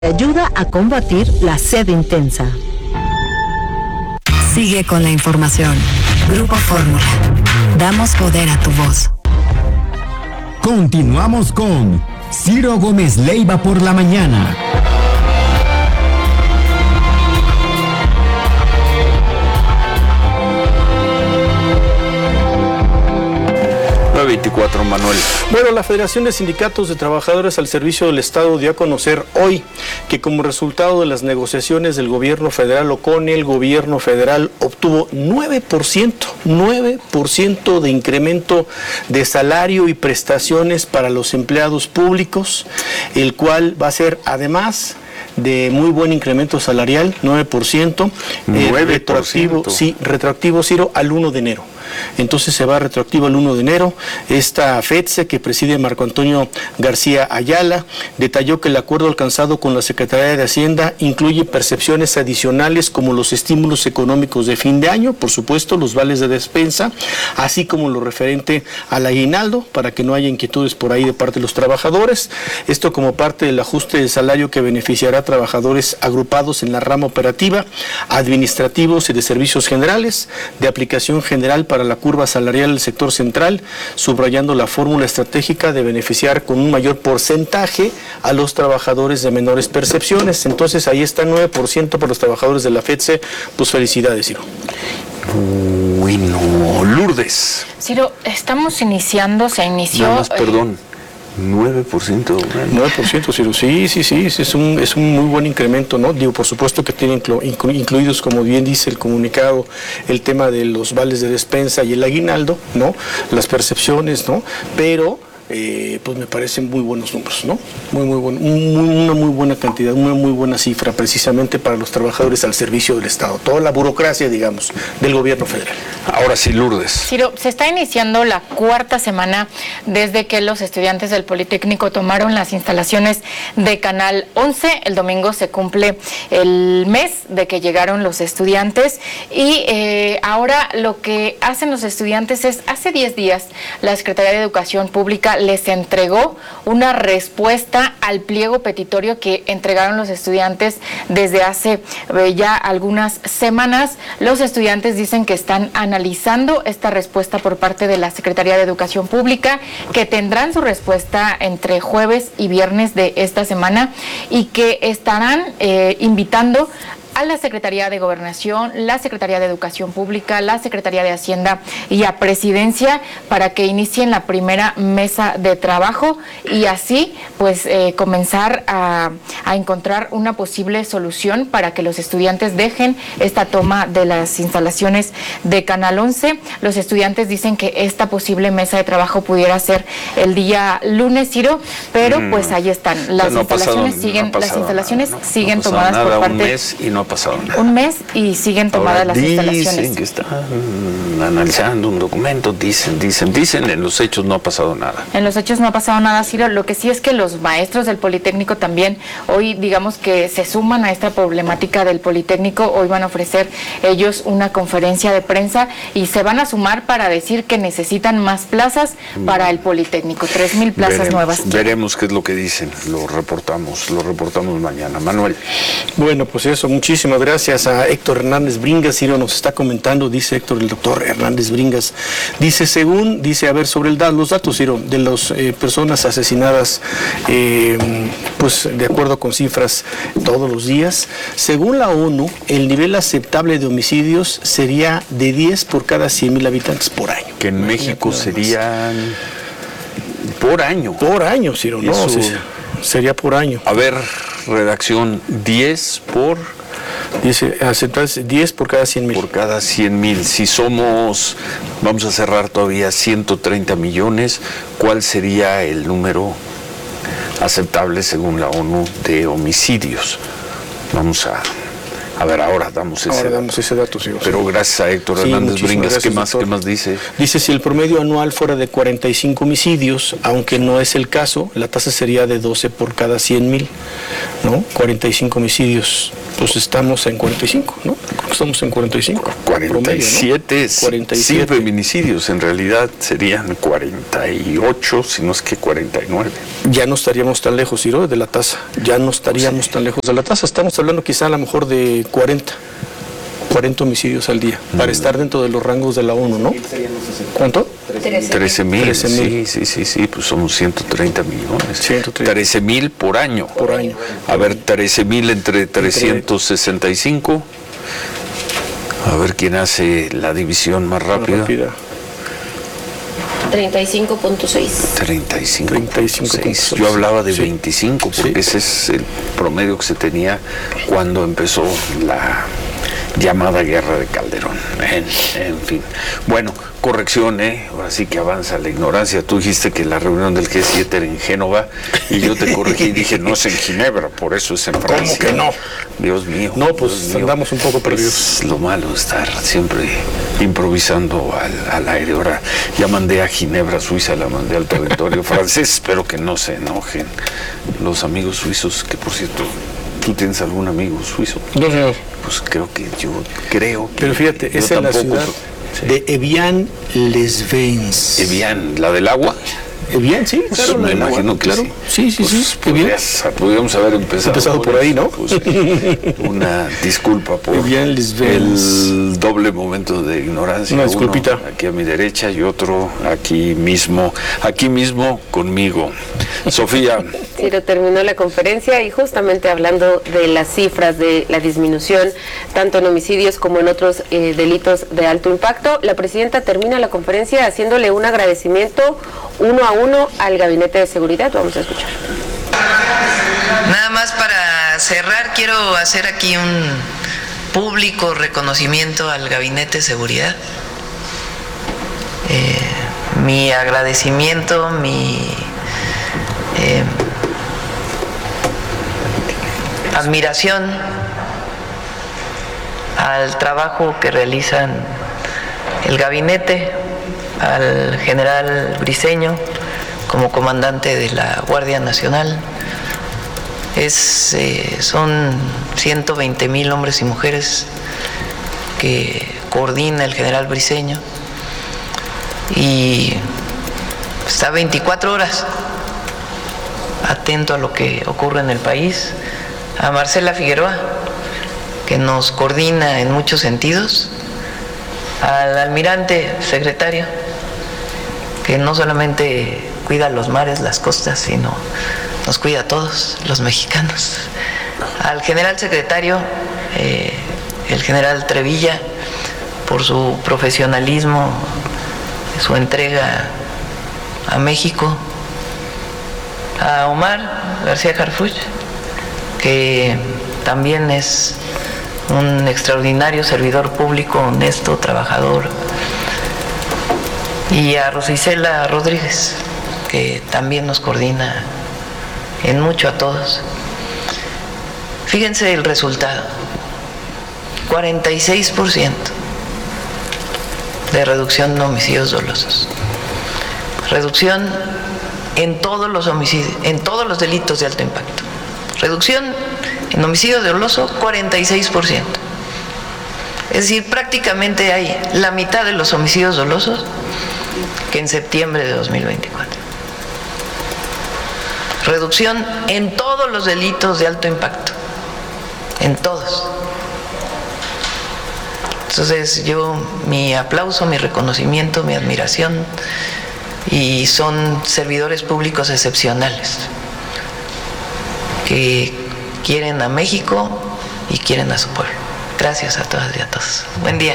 Ayuda a combatir la sed intensa. Sigue con la información. Grupo Fórmula. Damos poder a tu voz. Continuamos con Ciro Gómez Leiva por la mañana. 9:24, Manuel. Bueno, la Federación de Sindicatos de Trabajadores al Servicio del Estado dio a conocer hoy que como resultado de las negociaciones del gobierno federal o con el gobierno federal obtuvo 9% de incremento de salario y prestaciones para los empleados públicos, el cual va a ser además de muy buen incremento salarial, 9%, 9%. Retroactivo, Ciro, al 1 de enero. Entonces se va retroactivo al 1 de enero. Esta FETSE, que preside Marco Antonio García Ayala, detalló que el acuerdo alcanzado con la Secretaría de Hacienda incluye percepciones adicionales como los estímulos económicos de fin de año, por supuesto, los vales de despensa, así como lo referente al aguinaldo, para que no haya inquietudes por ahí de parte de los trabajadores. Esto como parte del ajuste de salario que beneficiará a trabajadores agrupados en la rama operativa, administrativos y de servicios generales, de aplicación general para la curva salarial del sector central, subrayando la fórmula estratégica de beneficiar con un mayor porcentaje a los trabajadores de menores percepciones. Entonces ahí está 9% para los trabajadores de la FETSE. Pues felicidades, Ciro. Bueno, Lourdes. Ciro, estamos iniciando, se inició... Nada más, perdón. 9%. 9%, Ciro. Sí, es un muy buen incremento, ¿no? Digo, por supuesto que tienen incluidos, como bien dice el comunicado, el tema de los vales de despensa y el aguinaldo, ¿no? Las percepciones, ¿no? Pero pues me parecen muy buenos números, ¿no? Muy bueno, una muy buena cantidad, una muy buena cifra precisamente para los trabajadores al servicio del Estado, toda la burocracia, digamos, del gobierno federal. Ahora sí, Lourdes. Ciro, se está iniciando la cuarta semana desde que los estudiantes del Politécnico tomaron las instalaciones de Canal 11. El domingo se cumple el mes de que llegaron los estudiantes y ahora lo que hacen los estudiantes es, hace 10 días, la Secretaría de Educación Pública les entregó una respuesta al pliego petitorio que entregaron los estudiantes desde hace ya algunas semanas. Los estudiantes dicen que están analizando esta respuesta por parte de la Secretaría de Educación Pública, que tendrán su respuesta entre jueves y viernes de esta semana y que estarán invitando a la Secretaría de Gobernación, la Secretaría de Educación Pública, la Secretaría de Hacienda y a Presidencia para que inicien la primera mesa de trabajo y así pues comenzar a encontrar una posible solución para que los estudiantes dejen esta toma de las instalaciones de Canal 11. Los estudiantes dicen que esta posible mesa de trabajo pudiera ser el día lunes, Ciro, pero pues ahí están. Las instalaciones siguen tomadas por parte... No ha pasado nada. Un mes y siguen tomadas las instalaciones. Dicen que están analizando un documento, dicen, en los hechos no ha pasado nada. En los hechos no ha pasado nada, Ciro. Lo que sí es que los maestros del Politécnico también hoy, digamos que se suman a esta problemática del Politécnico. Hoy van a ofrecer ellos una conferencia de prensa y se van a sumar para decir que necesitan más plazas para el Politécnico, 3,000 plazas nuevas. Veremos qué es lo que dicen, lo reportamos mañana. Manuel. Bueno, pues eso, muchísimas gracias a Héctor Hernández Bringas. Ciro nos está comentando, dice Héctor, el doctor Hernández Bringas, dice, sobre los datos, Ciro, de las personas asesinadas, pues de acuerdo con cifras todos los días, según la ONU, el nivel aceptable de homicidios sería de 10 por cada 100,000 habitantes por año. Que en México serían por año. Por año, Ciro, no, sería por año. A ver, redacción, 10 por... Dice, aceptarse 10 por cada 100,000. Por cada 100,000. Si somos, vamos a cerrar todavía 130 millones, ¿cuál sería el número aceptable según la ONU de homicidios? Vamos a ver, ahora damos ese dato. Sí, pero gracias a Héctor Hernández Bringas, ¿qué más dice? Dice, si el promedio anual fuera de 45 homicidios, aunque no es el caso, la tasa sería de 12 por cada 100,000, ¿no? 45 homicidios, pues estamos en 45, ¿no? Estamos en 45. 47, promedio, ¿no? 47. Sin feminicidios, en realidad serían 48, si no es que 49. Ya no estaríamos tan lejos, Ciro, de la tasa. Ya no estaríamos tan lejos de la tasa. Estamos hablando quizá a lo mejor de 40 homicidios al día, para estar dentro de los rangos de la ONU, ¿no? ¿Cuánto? 13,000. Sí, pues somos 130 millones. 13,000 por año. Por año. A ver, 13,000 entre 365. A ver quién hace la división más rápida. 35.6. 35.6. Yo hablaba de 25, porque ese es el promedio que se tenía cuando empezó la llamada guerra de Calderón. En fin. Bueno, corrección, ahora sí que avanza la ignorancia. Tú dijiste que la reunión del G7 era en Génova y yo te corregí y dije, no es en Ginebra, por eso es en Francia. ¿Cómo que no? Dios mío. No, pues andamos un poco perdidos. Es lo malo de estar siempre improvisando al aire. Ahora ya mandé a Ginebra, Suiza, la mandé al territorio francés. Espero que no se enojen los amigos suizos, que por cierto, ¿tú tienes algún amigo suizo? No, señor. Pues creo que. Pero fíjate, es en la ciudad de Evian-les-Bains. Evian, ¿la del agua? Evian, sí, claro. Me imagino que claro. Sí. Podríamos haber empezado por ahí, ¿no? Pues, una disculpa por Evian-les-Bains. El doble momento de ignorancia. Una disculpita. Uno aquí a mi derecha y otro aquí mismo conmigo. Sofía. Ciro, terminó la conferencia y justamente hablando de las cifras de la disminución, tanto en homicidios como en otros delitos de alto impacto, la presidenta termina la conferencia haciéndole un agradecimiento 1 a 1 al Gabinete de Seguridad. Vamos a escuchar. Nada más para cerrar, quiero hacer aquí un público reconocimiento al Gabinete de Seguridad. Mi agradecimiento, mi admiración al trabajo que realizan el gabinete, al general Briceño como comandante de la Guardia Nacional. Son 120,000 hombres y mujeres que coordina el general Briceño y está 24 horas atento a lo que ocurre en el país. A Marcela Figueroa, que nos coordina en muchos sentidos, al almirante secretario, que no solamente cuida los mares, las costas, sino nos cuida a todos los mexicanos, al general secretario, el general Trevilla, por su profesionalismo, su entrega a México, a Omar García Harfuch, que también es un extraordinario servidor público, honesto, trabajador, y a Rosicela Rodríguez, que también nos coordina en mucho a todos. Fíjense el resultado: 46% de reducción de homicidios dolosos, reducción en todos los homicidios, en todos los delitos de alto impacto. Reducción en homicidio doloso, 46%. Es decir, prácticamente hay la mitad de los homicidios dolosos que en septiembre de 2024. Reducción en todos los delitos de alto impacto, en todos. Entonces mi aplauso, mi reconocimiento, mi admiración, y son servidores públicos excepcionales que quieren a México y quieren a su pueblo. Gracias a todas y a todos. Buen día.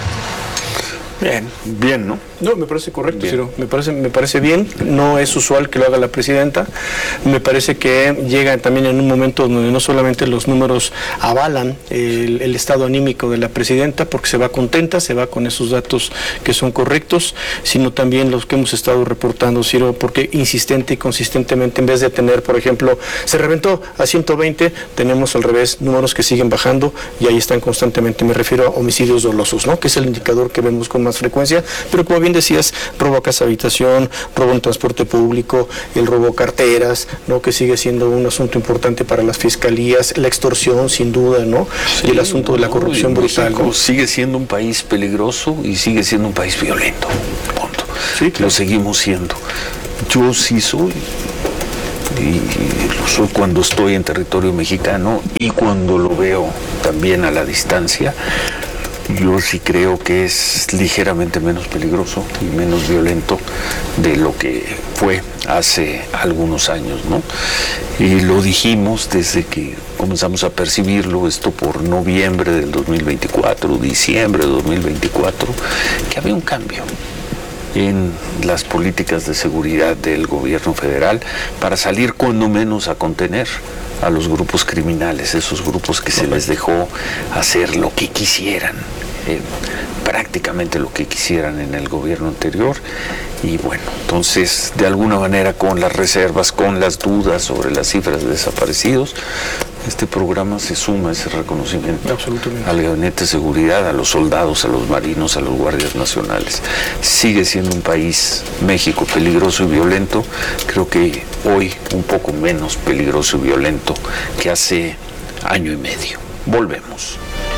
Bien, ¿no? No, me parece correcto, Ciro. Me parece bien. No es usual que lo haga la presidenta. Me parece que llega también en un momento donde no solamente los números avalan el estado anímico de la presidenta, porque se va contenta, se va con esos datos que son correctos, sino también los que hemos estado reportando, Ciro, porque insistente y consistentemente, en vez de tener, por ejemplo, se reventó a 120, tenemos al revés números que siguen bajando y ahí están constantemente. Me refiero a homicidios dolosos, ¿no? Que es el indicador que vemos con más frecuencia, pero como bien bien decías, robo a casa habitación, robo en transporte público, el robo a carteras, ¿no? Que sigue siendo un asunto importante para las fiscalías, la extorsión sin duda, ¿no? Sí, y el asunto de la corrupción brutal, ¿no? Sigue siendo un país peligroso y sigue siendo un país violento, punto. Sí, claro. Lo seguimos siendo. Yo sí soy, y lo soy cuando estoy en territorio mexicano y cuando lo veo también a la distancia. Yo sí creo que es ligeramente menos peligroso y menos violento de lo que fue hace algunos años, ¿no? Y lo dijimos desde que comenzamos a percibirlo, esto por noviembre del 2024, diciembre de 2024, que había un cambio en las políticas de seguridad del gobierno federal para salir cuando menos a contener a los grupos criminales, esos grupos que se les dejó hacer lo que quisieran, prácticamente lo que quisieran en el gobierno anterior. Y bueno, entonces de alguna manera, con las reservas, con las dudas sobre las cifras de desaparecidos, este programa se suma a ese reconocimiento al Gabinete de Seguridad, a los soldados, a los marinos, a los guardias nacionales. Sigue siendo un país, México, peligroso y violento. Creo que hoy un poco menos peligroso y violento que hace año y medio. Volvemos.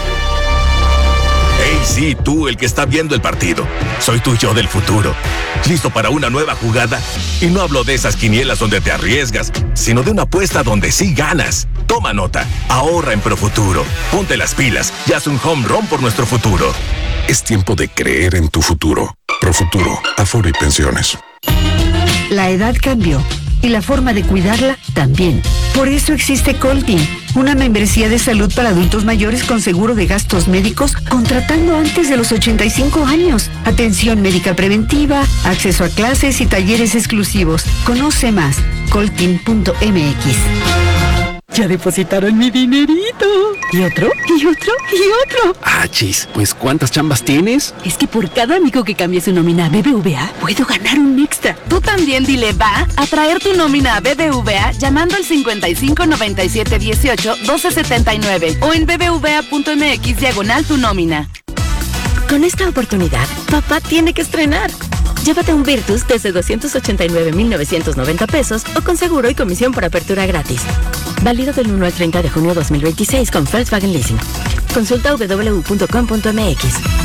Hey, sí, tú, el que está viendo el partido. Soy tu yo del futuro. ¿Listo para una nueva jugada? Y no hablo de esas quinielas donde te arriesgas, sino de una apuesta donde sí ganas. Toma nota, ahorra en Profuturo. Ponte las pilas y haz un home run por nuestro futuro. Es tiempo de creer en tu futuro. Profuturo, Afore y Pensiones. La edad cambió y la forma de cuidarla también. Por eso existe Coltin, una membresía de salud para adultos mayores con seguro de gastos médicos, contratando antes de los 85 años. Atención médica preventiva, acceso a clases y talleres exclusivos. Conoce más, coltin.mx. Ya depositaron mi dinerito. ¿Y otro? ¿Y otro? ¿Y otro? Ah, chis, pues ¿cuántas chambas tienes? Es que por cada amigo que cambie su nómina a BBVA, puedo ganar un extra. Tú también dile va a traer tu nómina a BBVA llamando al 55 97 18 12 79 o en bbva.mx/tu nómina. Con esta oportunidad, papá tiene que estrenar. Llévate un Virtus desde 289,990 pesos o con seguro y comisión por apertura gratis. Válido del 1 al 30 de junio 2026 con Volkswagen Leasing. Consulta www.com.mx.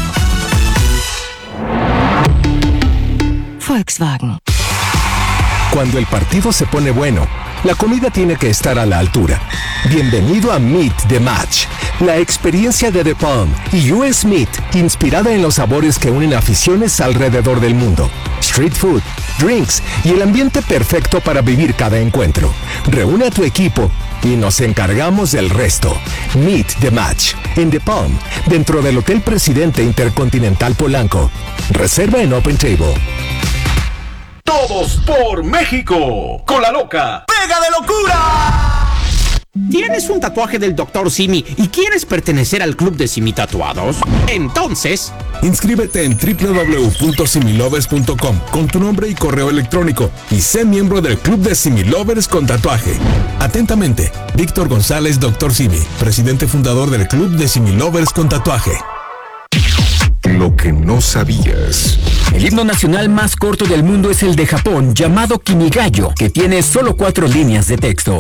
Volkswagen. Cuando el partido se pone bueno, la comida tiene que estar a la altura. Bienvenido a Meet the Match, la experiencia de The Palm y US Meat, inspirada en los sabores que unen aficiones alrededor del mundo. Street food, drinks y el ambiente perfecto para vivir cada encuentro. Reúne a tu equipo y nos encargamos del resto. Meet the Match en The Palm, dentro del Hotel Presidente Intercontinental Polanco. Reserva en Open Table. Todos por México, con la loca ¡Pega de Locura! ¿Tienes un tatuaje del Dr. Simi y quieres pertenecer al club de Simi Tatuados? Entonces, inscríbete en www.similovers.com con tu nombre y correo electrónico y sé miembro del club de Similovers con tatuaje. Atentamente, Víctor González, Dr. Simi, presidente fundador del club de Similovers con tatuaje. Lo que no sabías. El himno nacional más corto del mundo es el de Japón, llamado Kimigayo, que tiene solo 4 líneas de texto.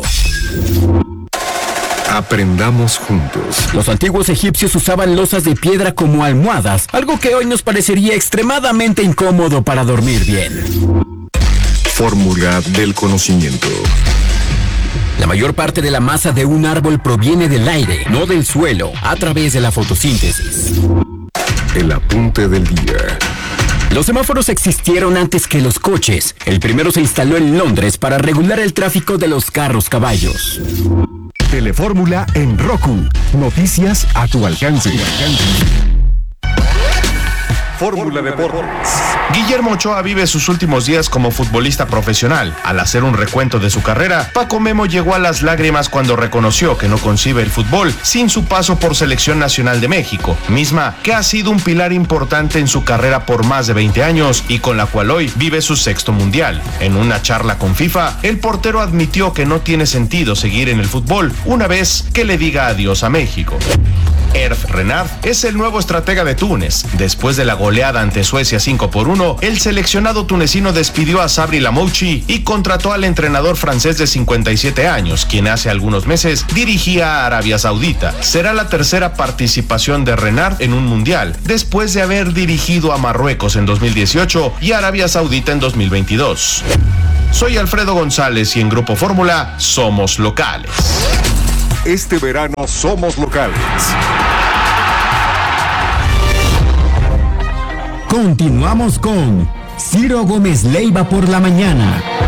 Aprendamos juntos. Los antiguos egipcios usaban losas de piedra como almohadas, algo que hoy nos parecería extremadamente incómodo para dormir bien. Fórmula del conocimiento. La mayor parte de la masa de un árbol proviene del aire, no del suelo, a través de la fotosíntesis. El apunte del día. Los semáforos existieron antes que los coches. El primero se instaló en Londres para regular el tráfico de los carros caballos. Telefórmula en Roku. Noticias a tu alcance. Fórmula Deportes. Guillermo Ochoa vive sus últimos días como futbolista profesional. Al hacer un recuento de su carrera, Paco Memo llegó a las lágrimas cuando reconoció que no concibe el fútbol sin su paso por Selección Nacional de México, misma que ha sido un pilar importante en su carrera por más de 20 años y con la cual hoy vive su 6º mundial. En una charla con FIFA, el portero admitió que no tiene sentido seguir en el fútbol una vez que le diga adiós a México. Hervé Renard es el nuevo estratega de Túnez. Después de la goleada ante Suecia 5-1, el seleccionado tunecino despidió a Sabri Lamouchi y contrató al entrenador francés de 57 años, quien hace algunos meses dirigía a Arabia Saudita. Será la tercera participación de Renard en un mundial, después de haber dirigido a Marruecos en 2018 y a Arabia Saudita en 2022. Soy Alfredo González y en Grupo Fórmula somos locales. Este verano somos locales. Continuamos con Ciro Gómez Leiva por la mañana.